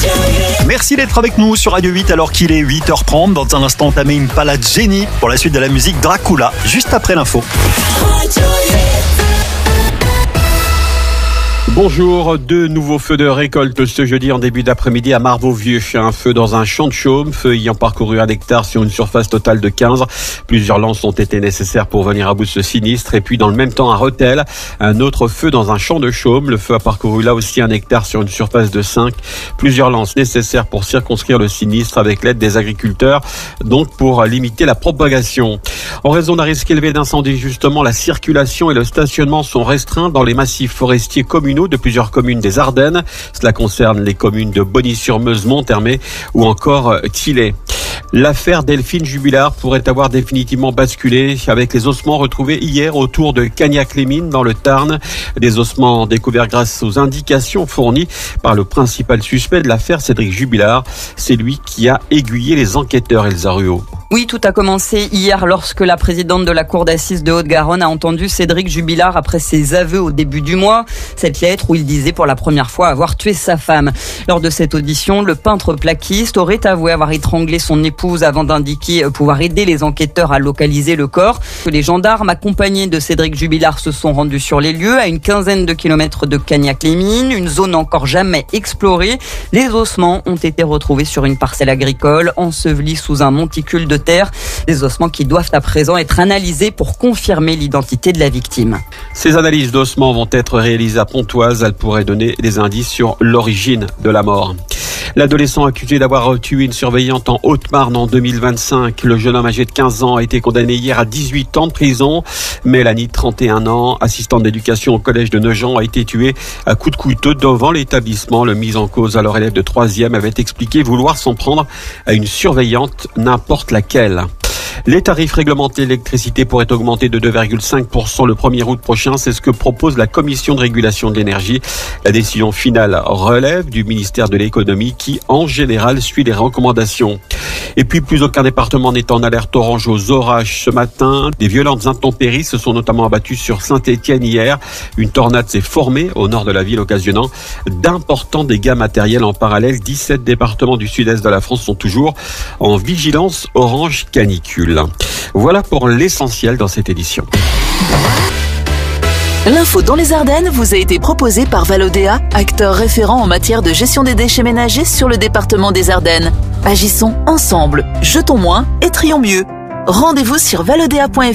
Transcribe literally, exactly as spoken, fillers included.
Merci d'être avec nous sur Radio huit alors qu'il est huit heures trente. Dans un instant, on met une palade génie pour la suite de la musique Dracula, juste après l'info. Bonjour, deux nouveaux feux de récolte ce jeudi en début d'après-midi à Marveaux-Vieux. Un feu dans un champ de chaume, feu ayant parcouru un hectare sur une surface totale de quinze. Plusieurs lances ont été nécessaires pour venir à bout de ce sinistre. Et puis dans le même temps à Rethel, un autre feu dans un champ de chaume. Le feu a parcouru là aussi un hectare sur une surface de cinq. Plusieurs lances nécessaires pour circonscrire le sinistre avec l'aide des agriculteurs, donc pour limiter la propagation. En raison d'un risque élevé d'incendie, justement, la circulation et le stationnement sont restreints dans les massifs forestiers communaux de plusieurs communes des Ardennes. Cela concerne les communes de Bonny-sur-Meuse, Monthermé ou encore Thillay. L'affaire Delphine Jubilard pourrait avoir définitivement basculé avec les ossements retrouvés hier autour de Cagnac-les-Mines dans le Tarn. Des ossements découverts grâce aux indications fournies par le principal suspect de l'affaire, Cédric Jubilard. C'est lui qui a aiguillé les enquêteurs, Elsa Ruot. Oui, tout a commencé hier lorsque la présidente de la cour d'assises de Haute-Garonne a entendu Cédric Jubilard après ses aveux au début du mois. Cette lettre où il disait pour la première fois avoir tué sa femme. Lors de cette audition, le peintre plaquiste aurait avoué avoir étranglé son épouse avant d'indiquer pouvoir aider les enquêteurs à localiser le corps. Les gendarmes accompagnés de Cédric Jubilard se sont rendus sur les lieux à une quinzaine de kilomètres de Cagnac-les-Mines, une zone encore jamais explorée. Les ossements ont été retrouvés sur une parcelle agricole, ensevelis sous un monticule de terre. Des ossements qui doivent à présent être analysés pour confirmer l'identité de la victime. Ces analyses d'ossements vont être réalisées à Pontoise. Elles pourraient donner des indices sur l'origine de la mort. L'adolescent accusé d'avoir tué une surveillante en Haute-Marne en deux mille vingt-cinq. Le jeune homme âgé de quinze ans a été condamné hier à dix-huit ans de prison. Mélanie, trente et un ans, assistante d'éducation au collège de Nogent, a été tuée à coups de couteau devant l'établissement. Le mis en cause, alors élève de troisième, avait expliqué vouloir s'en prendre à une surveillante, n'importe laquelle. Les tarifs réglementés d'électricité pourraient augmenter de deux virgule cinq pour cent le premier août prochain. C'est ce que propose la Commission de régulation de l'énergie. La décision finale relève du ministère de l'économie qui, en général, suit les recommandations. Et puis, plus aucun département n'est en alerte orange aux orages ce matin. Des violentes intempéries se sont notamment abattues sur Saint-Étienne hier. Une tornade s'est formée au nord de la ville, occasionnant d'importants dégâts matériels en parallèle. dix-sept départements du sud-est de la France sont toujours en vigilance orange canicule. Voilà pour l'essentiel dans cette édition. L'info dans les Ardennes vous a été proposée par Valodéa, acteur référent en matière de gestion des déchets ménagers sur le département des Ardennes. Agissons ensemble, jetons moins et trions mieux. Rendez-vous sur valodéa point f r.